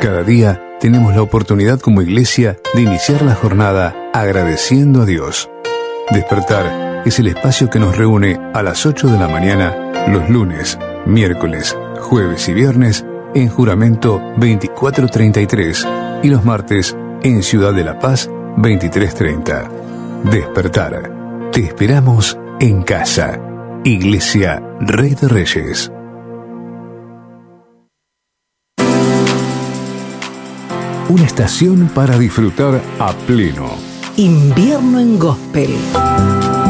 Cada día tenemos la oportunidad como iglesia de iniciar la jornada agradeciendo a Dios. Despertar es el espacio que nos reúne a las 8 de la mañana los lunes, miércoles, jueves y viernes en Juramento 2433 y los martes en Ciudad de la Paz 2330. Despertar. Te esperamos en casa. Iglesia Rey de Reyes. Una estación para disfrutar a pleno. Invierno en Gospel.